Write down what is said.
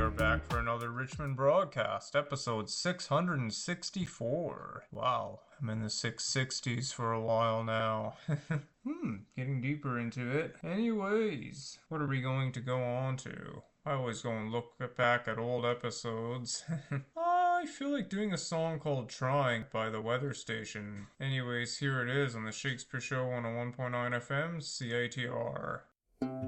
are back for another Richmond broadcast, episode 664. Wow, I'm in the 660s for a while now. Getting deeper into it. Anyways, what are we going to go on to? I always go and look back at old episodes. I feel like doing a song called Trying by the Weather Station. Anyways, here it is on the Shakespeare Show on a 101.9 FM, CITR.